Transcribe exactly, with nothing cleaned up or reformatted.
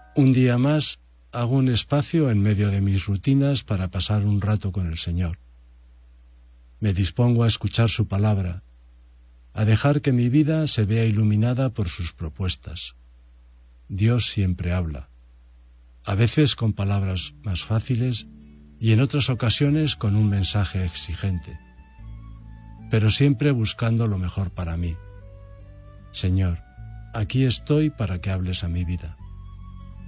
Un día más hago un espacio en medio de mis rutinas para pasar un rato con el Señor. Me dispongo a escuchar su palabra, a dejar que mi vida se vea iluminada por sus propuestas. Dios siempre habla, a veces con palabras más fáciles y en otras ocasiones con un mensaje exigente, pero siempre buscando lo mejor para mí. Señor, aquí estoy para que hables a mi vida.